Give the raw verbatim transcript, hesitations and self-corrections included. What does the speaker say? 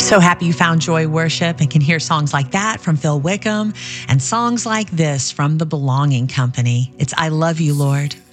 So happy you found Joy Worship and can hear songs like that from Phil Wickham and songs like this from the Belonging Company. It's I Love You, Lord.